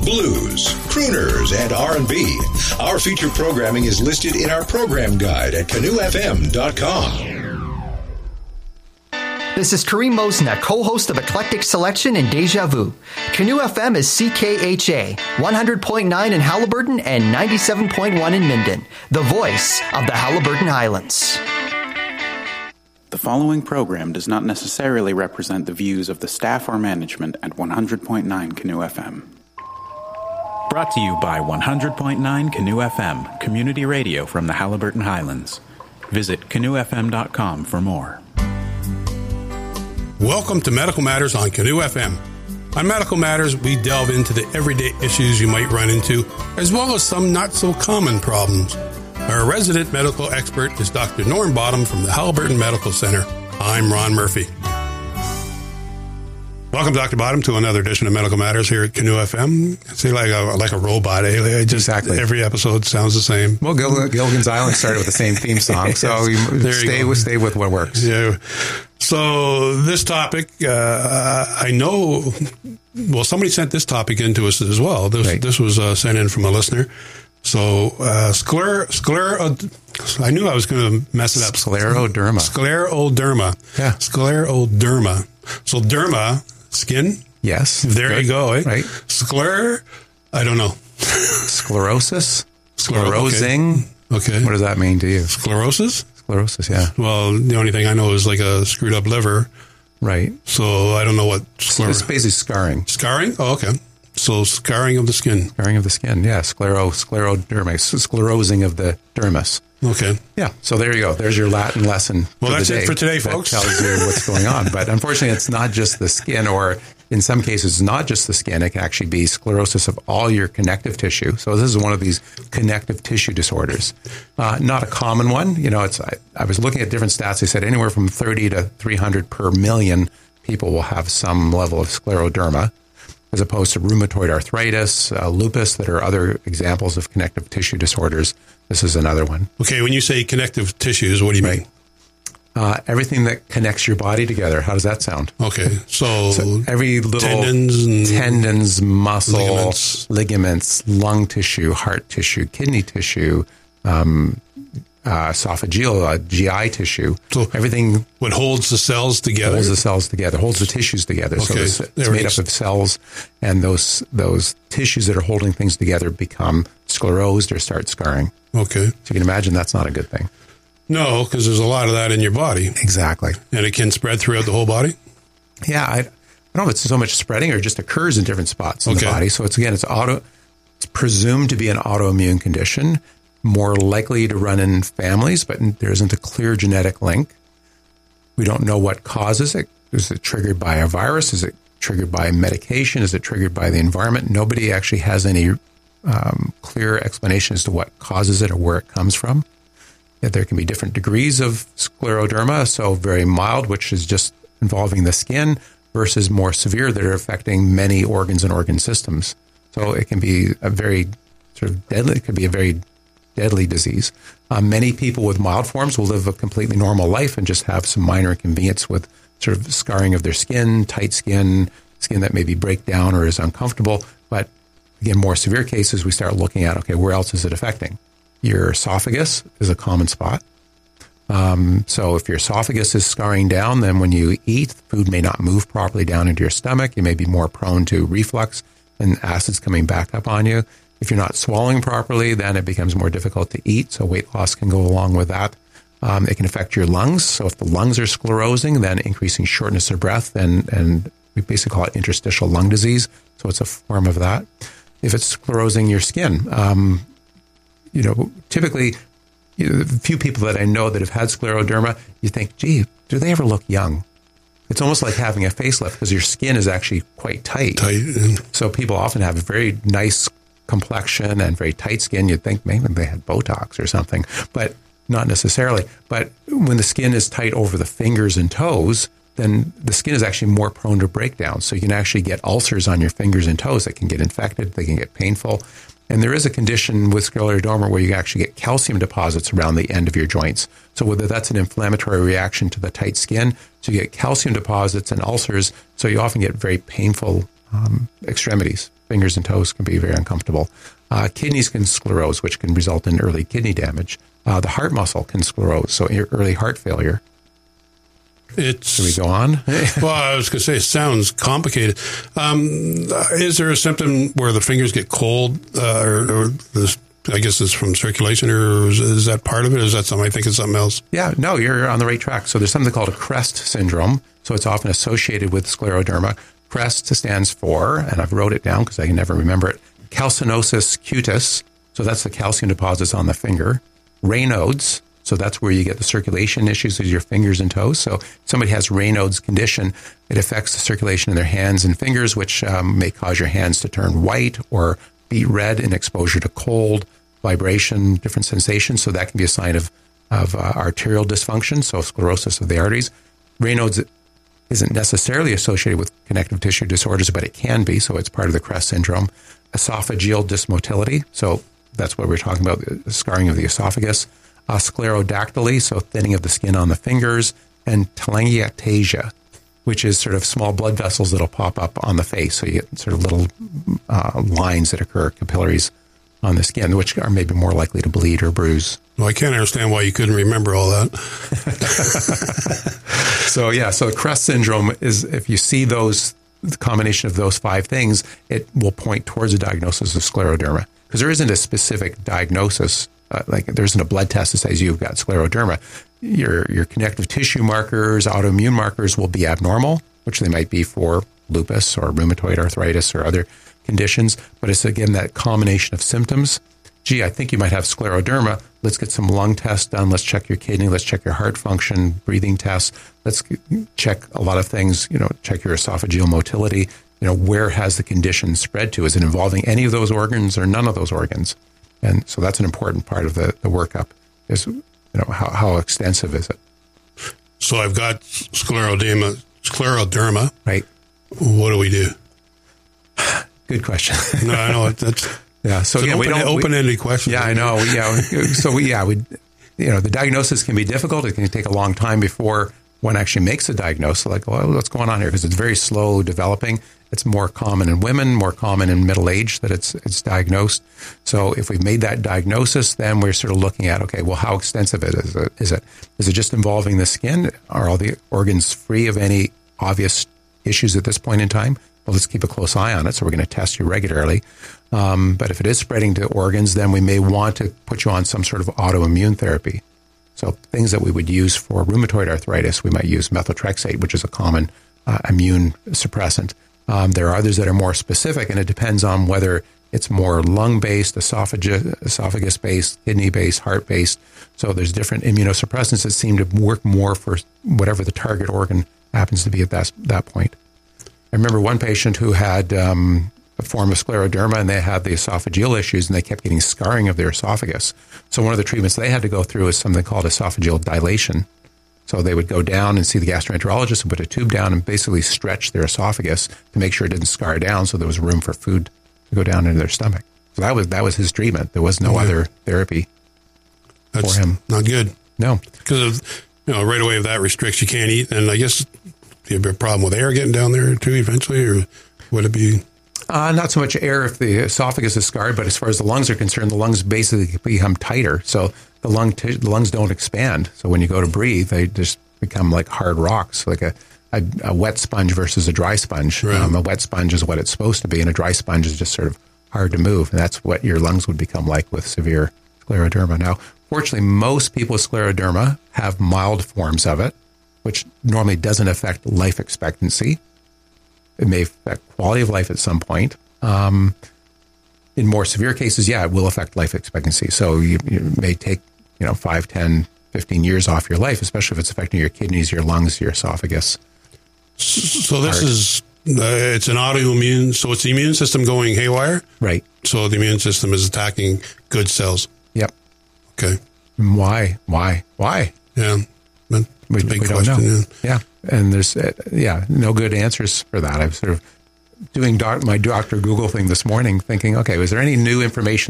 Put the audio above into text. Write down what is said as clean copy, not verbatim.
blues, crooners, and R&B. Our feature programming is listed in our program guide at canoefm.com. This is Kareem Mosna, co-host of Eclectic Selection and Deja Vu. Canoe FM is CKHA, 100.9 in Halliburton and 97.1 in Minden, the voice of the Halliburton Highlands. The following program does not necessarily represent the views of the staff or management at 100.9 Canoe FM. Brought to you by 100.9 Canoe FM, community radio from the Halliburton Highlands. Visit canoefm.com for more. Welcome to Medical Matters on Canoe FM. On Medical Matters, we delve into the everyday issues you might run into, as well as some not-so-common problems. Our resident medical expert is Dr. Norm Bottom from the Halliburton Medical Center. I'm Ron Murphy. Welcome, Dr. Bottom, to another edition of Medical Matters here at Canoe FM. I say like a robot. Exactly. Every episode sounds the same. Well, Gilligan's Island started with the same theme song, so stay with what works. Yeah. So this topic, I know, well, somebody sent this topic in to us as well. This was sent in from a listener. So I knew I was going to mess it up. Scleroderma. Yeah. Scleroderma. So derma, skin. Yes. There you go. Eh? Right. I don't know. Sclerosis. Sclerosing. Okay. What does that mean to you? Sclerosis? Sclerosis, yeah. Well, the only thing I know is like a screwed up liver. Right. So I don't know what. It's basically scarring. Scarring? Oh, okay. So scarring of the skin. Scarring of the skin, yeah. Scleroderma. Sclerosing of the dermis. Okay. Yeah. So there you go. There's your Latin lesson. Well, that's it for today, folks. That tells you what's going on. But unfortunately, it's not just the skin, or in some cases, it's not just the skin. It can actually be sclerosis of all your connective tissue. So this is one of these connective tissue disorders. Not a common one. You know, I was looking at different stats. They said anywhere from 30 to 300 per million people will have some level of scleroderma, as opposed to rheumatoid arthritis, lupus, that are other examples of connective tissue disorders. This is another one. Okay, when you say connective tissues, what do you mean? Everything that connects your body together. How does that sound? Okay, so every little tendons, muscle, ligaments, lung tissue, heart tissue, kidney tissue, esophageal, GI tissue. So everything. What holds the cells together? Holds the tissues together. Okay. So it's made up of cells, and those tissues that are holding things together become sclerosed or start scarring. Okay. So you can imagine that's not a good thing. No, because there's a lot of that in your body. Exactly. And it can spread throughout the whole body? Yeah, I don't know if it's so much spreading or just occurs in different spots in the body. So it's presumed to be an autoimmune condition, more likely to run in families, but there isn't a clear genetic link. We don't know what causes it. Is it triggered by a virus? Is it triggered by medication? Is it triggered by the environment? Nobody actually has any clear explanation as to what causes it or where it comes from. Yet there can be different degrees of scleroderma, so very mild, which is just involving the skin, versus more severe that are affecting many organs and organ systems. So it can be a very sort of deadly. It could be a very deadly disease. Many people with mild forms will live a completely normal life and just have some minor inconvenience with sort of scarring of their skin, tight skin that maybe break down or is uncomfortable. But again, more severe cases, we start looking at, okay, where else is it affecting? Your esophagus is a common spot. So if your esophagus is scarring down, then when you eat, food may not move properly down into your stomach. You may be more prone to reflux and acids coming back up on you. If you're not swallowing properly, then it becomes more difficult to eat. So weight loss can go along with that. It can affect your lungs. So if the lungs are sclerosing, then increasing shortness of breath, and we basically call it interstitial lung disease. So it's a form of that. If it's sclerosing your skin, typically, the few people that I know that have had scleroderma, you think, gee, do they ever look young? It's almost like having a facelift because your skin is actually quite tight. So people often have a very nice complexion and very tight skin. You'd think maybe they had Botox or something, but not necessarily. But when the skin is tight over the fingers and toes, then the skin is actually more prone to breakdown. So you can actually get ulcers on your fingers and toes that can get infected. They can get painful. And there is a condition with scleroderma where you actually get calcium deposits around the end of your joints. So whether that's an inflammatory reaction to the tight skin, so you get calcium deposits and ulcers, so you often get very painful extremities. fingers and toes can be very uncomfortable. Kidneys can sclerose, which can result in early kidney damage. The heart muscle can sclerose, so early heart failure. Should we go on? Well, I was going to say, it sounds complicated. Is there a symptom where the fingers get cold, or this, I guess it's from circulation, or is that part of it? Or is that something? I think it's something else. Yeah, no, you're on the right track. So there's something called a CREST syndrome. So it's often associated with scleroderma. CREST stands for, and I've wrote it down because I can never remember it, calcinosis cutis. So that's the calcium deposits on the finger. Raynaud's. So that's where you get the circulation issues with your fingers and toes. So if somebody has Raynaud's condition, it affects the circulation in their hands and fingers, which may cause your hands to turn white or be red in exposure to cold, vibration, different sensations. So that can be a sign of arterial dysfunction, so sclerosis of the arteries. Raynaud's isn't necessarily associated with connective tissue disorders, but it can be. So it's part of the CREST syndrome. Esophageal dysmotility. So that's what we're talking about, the scarring of the esophagus. Sclerodactyly, so thinning of the skin on the fingers, and telangiectasia, which is sort of small blood vessels that'll pop up on the face. So you get sort of little lines that occur, capillaries on the skin, which are maybe more likely to bleed or bruise. Well, I can't understand why you couldn't remember all that. So the CREST syndrome is, if you see the combination of those 5 things, it will point towards a diagnosis of scleroderma. Because there isn't a specific diagnosis, like there isn't a blood test that says you've got scleroderma. Your connective tissue markers, autoimmune markers will be abnormal, which they might be for lupus or rheumatoid arthritis or other conditions. But it's, again, that combination of symptoms. Gee, I think you might have scleroderma. Let's get some lung tests done. Let's check your kidney. Let's check your heart function, breathing tests. Let's check a lot of things, check your esophageal motility. Where has the condition spread to? Is it involving any of those organs or none of those organs? And so that's an important part of the workup is, how extensive is it? So I've got scleroderma. Right. What do we do? Good question. No, I know that's yeah. So it's an open-ended question. Yeah, I know. Yeah. So the diagnosis can be difficult. It can take a long time before one actually makes a diagnosis. Like, well, what's going on here? Because it's very slow developing. It's more common in women, more common in middle age that it's diagnosed. So if we've made that diagnosis, then we're sort of looking at, okay, well, how extensive is it? Is it just involving the skin? Are all the organs free of any obvious issues at this point in time? Well, let's keep a close eye on it. So we're going to test you regularly. But if it is spreading to organs, then we may want to put you on some sort of autoimmune therapy. So things that we would use for rheumatoid arthritis, we might use methotrexate, which is a common immune suppressant. There are others that are more specific, and it depends on whether it's more lung-based, esophagus-based, kidney-based, heart-based. So there's different immunosuppressants that seem to work more for whatever the target organ happens to be at that point. I remember one patient who had a form of scleroderma, and they had the esophageal issues, and they kept getting scarring of their esophagus. So one of the treatments they had to go through is something called esophageal dilation. So they would go down and see the gastroenterologist and put a tube down and basically stretch their esophagus to make sure it didn't scar down, so there was room for food to go down into their stomach. So that was his treatment. There was no other therapy for him. Not good. No. Because right away if that restricts, you can't eat. And I guess you have a problem with air getting down there too eventually, or would it be? Not so much air if the esophagus is scarred, but as far as the lungs are concerned, the lungs basically become tighter. So the lungs don't expand. So when you go to breathe, they just become like hard rocks, like a wet sponge versus a dry sponge. Right. A wet sponge is what it's supposed to be, and a dry sponge is just sort of hard to move. And that's what your lungs would become like with severe scleroderma. Now, fortunately, most people with scleroderma have mild forms of it, which normally doesn't affect life expectancy. It may affect quality of life at some point. In more severe cases, it will affect life expectancy. So you may take, 5, 10, 15 years off your life, especially if it's affecting your kidneys, your lungs, your esophagus. So this is, it's an autoimmune, so it's the immune system going haywire? Right. So the immune system is attacking good cells? Yep. Okay. Why? Yeah. We don't know. Yeah. And there's, no good answers for that. I'm sort of doing my Dr. Google thing this morning thinking, okay, was there any new information